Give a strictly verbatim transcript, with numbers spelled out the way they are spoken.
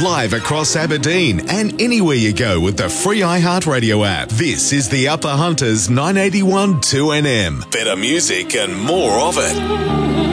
live across Aberdeen and anywhere you go with the free iHeartRadio app. This is the Upper Hunters nine eighty-one two N M. Better music and more of it.